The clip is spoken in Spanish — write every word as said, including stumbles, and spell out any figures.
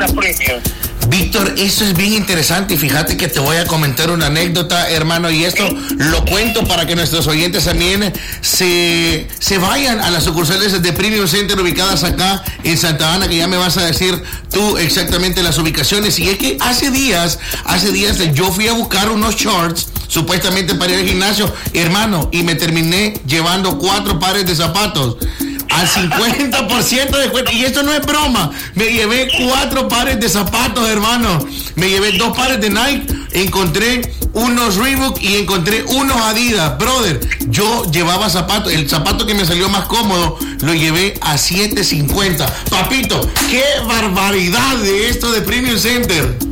una premium. Víctor, eso es bien interesante y fíjate que te voy a comentar una anécdota, hermano, y esto lo cuento para que nuestros oyentes también se, se vayan a las sucursales de Premium Center ubicadas acá en Santa Ana, que ya me vas a decir tú exactamente las ubicaciones. Y es que hace días, hace días yo fui a buscar unos shorts supuestamente para ir al gimnasio, hermano, y me terminé llevando cuatro pares de zapatos al cincuenta por ciento de descuento. Y esto no es broma. Me llevé cuatro pares de zapatos, hermano. Me llevé dos pares de Nike. Encontré unos Reebok y encontré unos Adidas. Brother, yo llevaba zapatos. El zapato que me salió más cómodo lo llevé a siete cincuenta. Papito, qué barbaridad de esto de Premium Center.